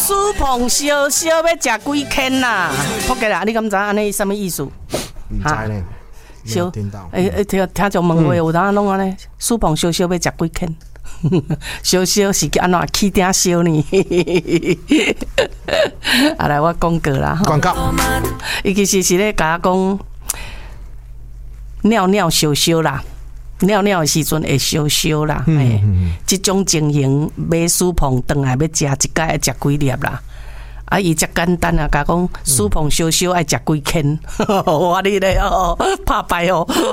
苏碰烧烧要食几圈啦？仆街啦，你敢知安尼什么意思？ 唔知呢， 烧听到。 听众问话有当拢安尼，苏碰烧烧要食几圈？烧烧是叫安怎起顶烧呢？啊来，我广告啦， 广告。 伊其实是咧甲我讲尿尿烧烧啦。尿尿的时阵会烧烧啦，这种情形买苏碰回来要食一摆要食几粒啦？啊，伊遮简单啊，甲讲苏碰烧烧爱食几圈，我你咧拍牌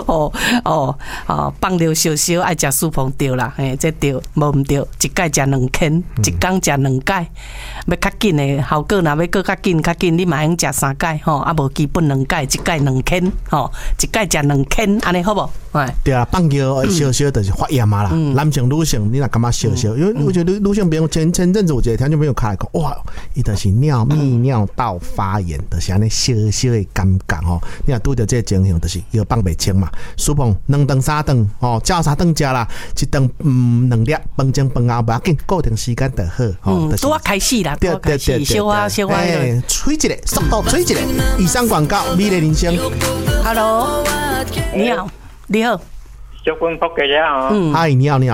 放尿烧烧爱食苏碰对啦，这对，无毋对，一摆食2圈，一工食2摆，要较紧的效果，若要搁较紧，你嘛用食3摆吼，啊无基本2摆，一摆2圈吼，一摆食2圈，安尼好无？ 对啊，放尿烧烧就是发炎嘛啦。男性、女性，你若感觉烧烧，因为我觉得女性朋友前阵子有一个听众朋友开讲，哇，伊就是泌尿道发炎，就是安尼烧烧的感觉吼。你若拄着这个情形，就是药放袂清嘛。苏碰2顿3顿哦，照3顿食啦，1顿2粒饭前饭后不要紧，固定时间就好。 拄啊开始啦， 对， 小啊， 吹一个，速度吹一个。以上广告，美丽人生。 Hello， 你好。你好， 小quân福嘅啫嗨，你好，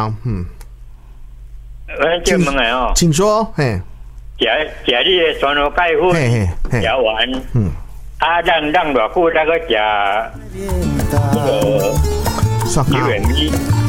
請問係哦， 請說，嘿， 食呢個酸菜雞粉，食完，讓落久再個食呢個椒鹽米。